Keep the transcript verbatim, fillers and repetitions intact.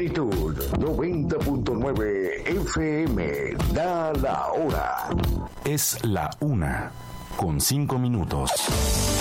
Plenitud noventa punto nueve F M. Da la hora. Es la una, con cinco minutos.